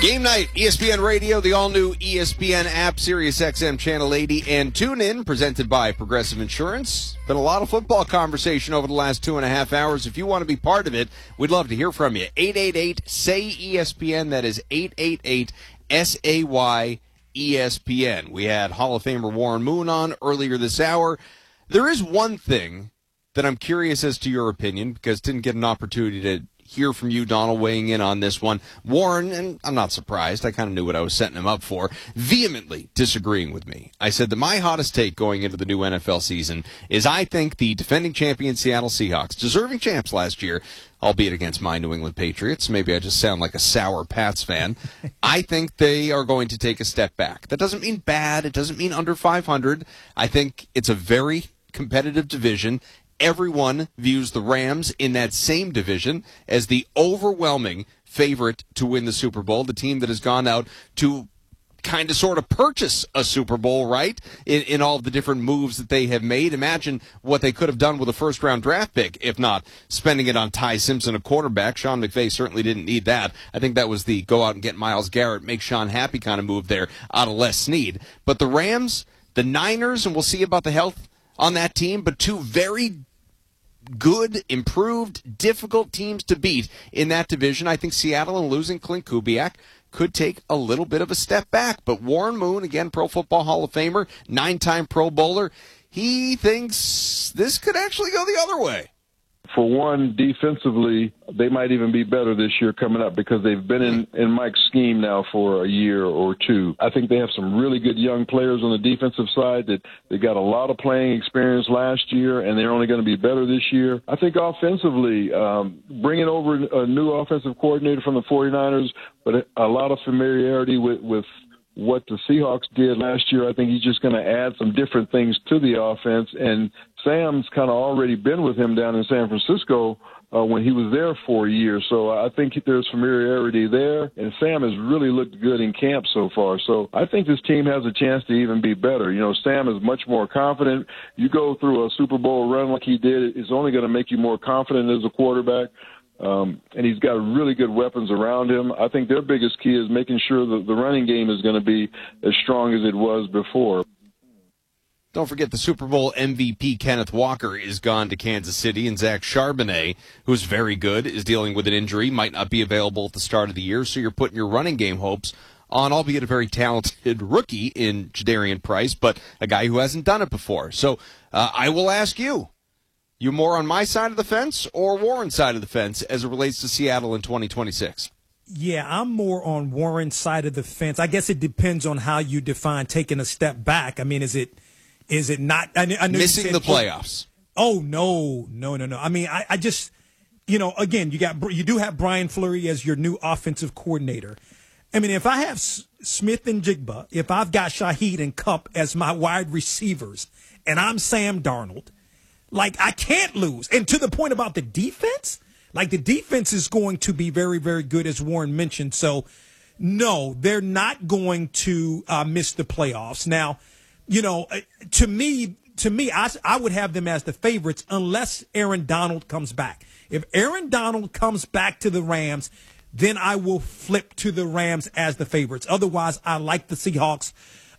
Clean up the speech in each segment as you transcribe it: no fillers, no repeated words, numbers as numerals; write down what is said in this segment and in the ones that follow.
Game night, ESPN Radio, the all-new ESPN app, Sirius XM Channel 80, and TuneIn, presented by Progressive Insurance. Been a lot of football conversation over the last 2.5 hours. If you want to be part of it, we'd love to hear from you. 888-SAY-ESPN, that is 888-SAY-ESPN. We had Hall of Famer Warren Moon on earlier this hour. There is one thing that I'm curious as to your opinion, because didn't get an opportunity to hear from you, Donald, weighing in on this one. Warren, and I'm not surprised, I kind of knew what I was setting him up for, vehemently disagreeing with me. I said that my hottest take going into the new NFL season is I think the defending champion Seattle Seahawks, deserving champs last year, albeit against my New England Patriots, maybe I just sound like a sour Pats fan, I think they are going to take a step back. That doesn't mean bad, it doesn't mean under 500. I think it's a very competitive division. Everyone views the Rams in that same division as the overwhelming favorite to win the Super Bowl, the team that has gone out to kind of sort of purchase a Super Bowl, right, in all of the different moves that they have made. Imagine what they could have done with a first-round draft pick, if not spending it on Ty Simpson, a quarterback. Sean McVay certainly didn't need that. I think that was the go out and get Myles Garrett, make Sean happy kind of move there out of Les Snead. But the Rams, the Niners, and we'll see about the health on that team, but two very good, improved, difficult teams to beat in that division. I think Seattle and losing Clint Kubiak could take a little bit of a step back. But Warren Moon, again, Pro Football Hall of Famer, 9-time Pro Bowler, he thinks this could actually go the other way. For one, defensively, they might even be better this year coming up because they've been in Mike's scheme now for a year or two. I think they have some really good young players on the defensive side that they got a lot of playing experience last year, and they're only going to be better this year. I think offensively, bringing over a new offensive coordinator from the 49ers, but a lot of familiarity with what the Seahawks did last year. I think he's just going to add some different things to the offense, and Sam's kind of already been with him down in San Francisco when he was there for a year. So I think there's familiarity there, and Sam has really looked good in camp so far. So I think this team has a chance to even be better. You know, Sam is much more confident. You go through a Super Bowl run like he did, it's only going to make you more confident as a quarterback. And he's got really good weapons around him. I think their biggest key is making sure that the running game is going to be as strong as it was before. Don't forget the Super Bowl MVP Kenneth Walker is gone to Kansas City, and Zach Charbonnet, who's very good, is dealing with an injury, might not be available at the start of the year, so you're putting your running game hopes on, albeit a very talented rookie in Jadarian Price, but a guy who hasn't done it before. So I will ask you, you more on my side of the fence or Warren's side of the fence as it relates to Seattle in 2026? Yeah, I'm more on Warren's side of the fence. I guess it depends on how you define taking a step back. I mean, is it not? I know missing the playoffs. Oh, no. I mean, I just, again, you do have Brian Fleury as your new offensive coordinator. I mean, if I have Smith and Jigba, if I've got Shaheed and Kupp as my wide receivers, and I'm Sam Darnold, like, I can't lose. And to the point about the defense, like, the defense is going to be very, very good, as Warren mentioned. So, no, they're not going to miss the playoffs. Now, to me, I would have them as the favorites unless Aaron Donald comes back. If Aaron Donald comes back to the Rams, then I will flip to the Rams as the favorites. Otherwise, I like the Seahawks.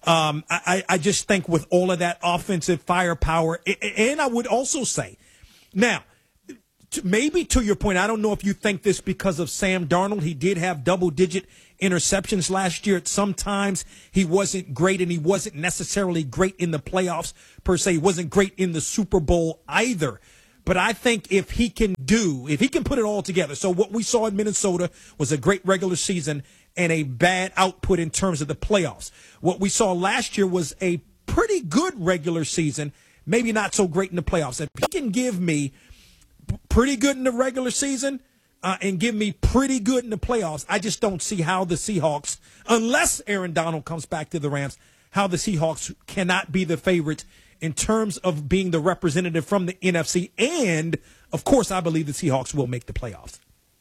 I just think with all of that offensive firepower, and I would also say, now, maybe to your point, I don't know if you think this because of Sam Darnold. He did have double-digit interceptions last year. Sometimes he wasn't great, and he wasn't necessarily great in the playoffs per se. He wasn't great in the Super Bowl either. But I think if he can put it all together. So what we saw in Minnesota was a great regular season and a bad output in terms of the playoffs. What we saw last year was a pretty good regular season, maybe not so great in the playoffs. If he can give me pretty good in the regular season and give me pretty good in the playoffs, I just don't see how the Seahawks, unless Aaron Donald comes back to the Rams, how the Seahawks cannot be the favorites in terms of being the representative from the NFC. And, of course, I believe the Seahawks will make the playoffs.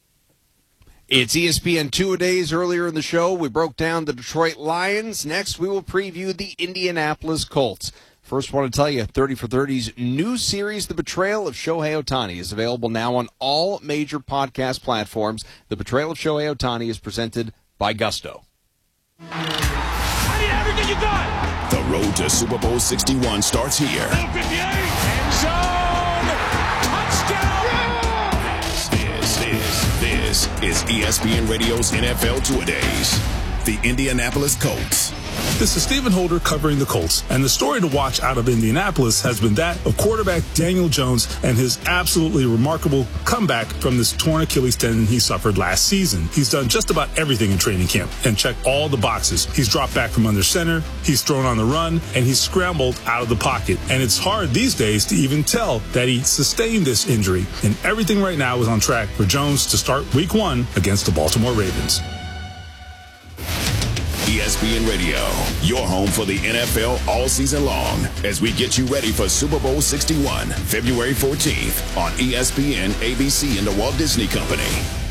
It's ESPN two-a-days. Earlier in the show, we broke down the Detroit Lions. Next, we will preview the Indianapolis Colts. First, want to tell you, 30 for 30's new series, The Betrayal of Shohei Ohtani, is available now on all major podcast platforms. The Betrayal of Shohei Ohtani is presented by Gusto. I need everything you got. The road to Super Bowl 61 starts here. 58, end zone, touchdown. This is ESPN Radio's NFL Two-A-Days. The Indianapolis Colts. This is Stephen Holder covering the Colts, and the story to watch out of Indianapolis has been that of quarterback Daniel Jones and his absolutely remarkable comeback from this torn Achilles tendon he suffered last season. He's done just about everything in training camp and checked all the boxes. He's dropped back from under center, he's thrown on the run, and he's scrambled out of the pocket. And it's hard these days to even tell that he sustained this injury, and everything right now is on track for Jones to start Week 1 against the Baltimore Ravens. ESPN Radio, your home for the NFL all season long, as we get you ready for Super Bowl 61, February 14th on ESPN, ABC, and the Walt Disney Company.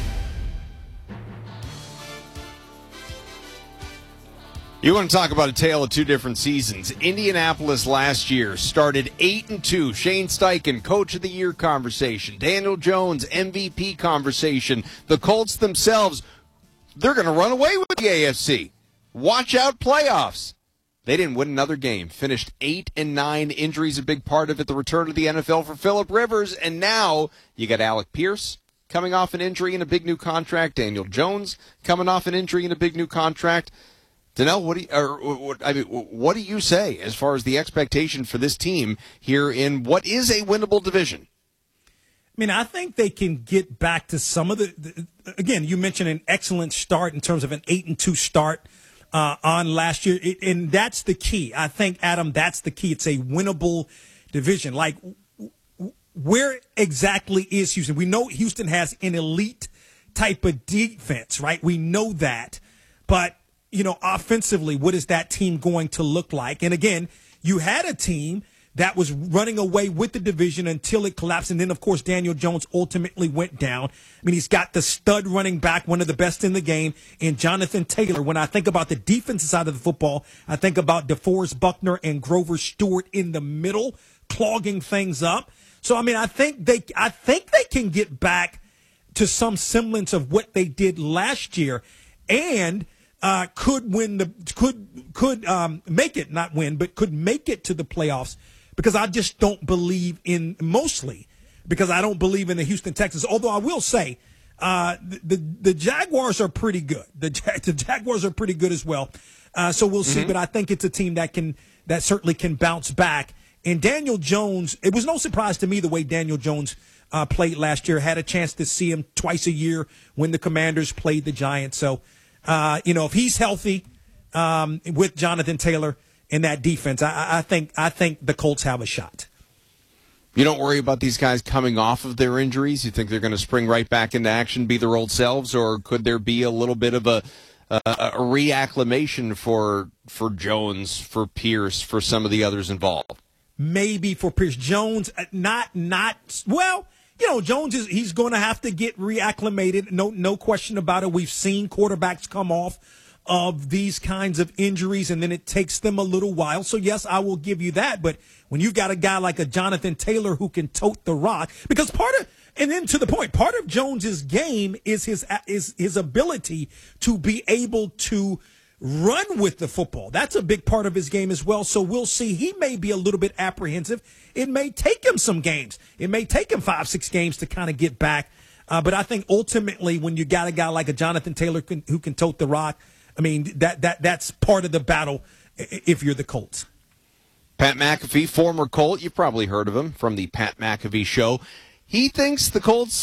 You want to talk about a tale of two different seasons. Indianapolis last year started 8-2. Shane Steichen, Coach of the Year conversation. Daniel Jones, MVP conversation. The Colts themselves, they're going to run away with the AFC. Watch out, playoffs. They didn't win another game. Finished 8-9. Injuries a big part of it. The return to the NFL for Phillip Rivers. And now you got Alec Pierce coming off an injury and a big new contract. Daniel Jones coming off an injury and a big new contract. Danelle, what do you say as far as the expectation for this team here in what is a winnable division? I mean, I think they can get back to some of again, you mentioned an excellent start in terms of an 8-2 start on last year. And that's the key. I think, Adam, that's the key. It's a winnable division. Like, where exactly is Houston? We know Houston has an elite type of defense, right? We know that. But, you know, offensively, what is that team going to look like? And again, you had a team that was running away with the division until it collapsed. And then, of course, Daniel Jones ultimately went down. I mean, he's got the stud running back, one of the best in the game, in Jonathan Taylor. When I think about the defensive side of the football, I think about DeForest Buckner and Grover Stewart in the middle, clogging things up. So, I mean, I think they can get back to some semblance of what they did last year and could make it, not win, but could make it to the playoffs. Because I just don't believe in, mostly because I don't believe in the Houston Texans. Although I will say, the Jaguars are pretty good. The Jaguars are pretty good as well. So we'll see. But I think it's a team that certainly can bounce back. And Daniel Jones, it was no surprise to me the way Daniel Jones played last year. Had a chance to see him twice a year when the Commanders played the Giants. So, if he's healthy with Jonathan Taylor in that defense, I think the Colts have a shot. You don't worry about these guys coming off of their injuries? You think they're going to spring right back into action, be their old selves, or could there be a little bit of a reacclimation for Jones, for Pierce, for some of the others involved? Maybe for Pierce. Jones, not well. You know, Jones he's going to have to get reacclimated. No question about it. We've seen quarterbacks come off of these kinds of injuries, and then it takes them a little while. So, yes, I will give you that. But when you've got a guy like a Jonathan Taylor who can tote the rock, because and then to the point, part of Jones's game is his ability to be able to run with the football. That's a big part of his game as well. So we'll see. He may be a little bit apprehensive. It may take him some games. It may take him 5-6 games to kind of get back. But I think ultimately when you got a guy like a Jonathan Taylor who can tote the rock, I mean, that's part of the battle if you're the Colts. Pat McAfee, former Colt, you've probably heard of him from the Pat McAfee Show. He thinks the Colts